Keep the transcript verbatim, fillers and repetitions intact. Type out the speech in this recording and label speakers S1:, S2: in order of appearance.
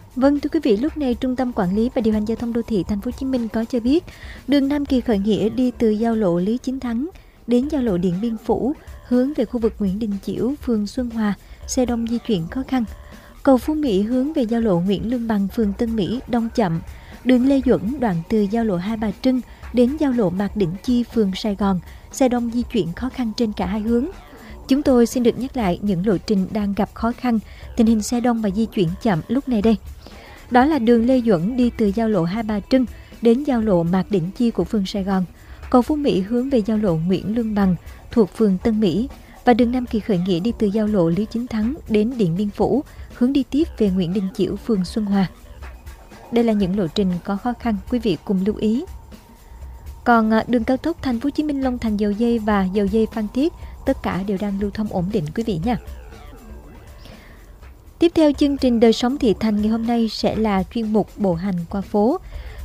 S1: Vâng, thưa quý vị, lúc này Trung tâm Quản lý và Điều hành Giao thông Đô thị Thành phố Hồ Chí Minh có cho biết, đường Nam Kỳ Khởi Nghĩa đi từ giao lộ Lý Chính Thắng đến giao lộ Điện Biên Phủ hướng về khu vực Nguyễn Đình Chiểu, phường Xuân Hòa, xe đông di chuyển khó khăn. Cầu Phú Mỹ hướng về giao lộ Nguyễn Lương Bằng, phường Tân Mỹ đông chậm. Đường Lê Duẩn đoạn từ giao lộ Hai Bà Trưng đến giao lộ Mạc Đỉnh Chi, phường Sài Gòn, xe đông di chuyển khó khăn trên cả hai hướng. Chúng tôi xin được nhắc lại những lộ trình đang gặp khó khăn, tình hình xe đông và di chuyển chậm lúc này đây. Đó là đường Lê Duẩn đi từ giao lộ Hai Bà Trưng đến giao lộ Mạc Đỉnh Chi của phường Sài Gòn, cầu Phú Mỹ hướng về giao lộ Nguyễn Lương Bằng thuộc phường Tân Mỹ, và đường Nam Kỳ Khởi Nghĩa đi từ giao lộ Lý Chính Thắng đến Điện Biên Phủ hướng đi tiếp về Nguyễn Đình Chiểu, phường Xuân Hòa. Đây là những lộ trình có khó khăn, quý vị cùng lưu ý. Còn đường cao tốc Thành phố Hồ Chí Minh Long Thành Dầu Giây và Dầu Giây Phan Thiết tất cả đều đang lưu thông ổn định quý vị nha. Tiếp theo chương trình Đời sống thị thành ngày hôm nay sẽ là chuyên mục Bộ hành qua phố.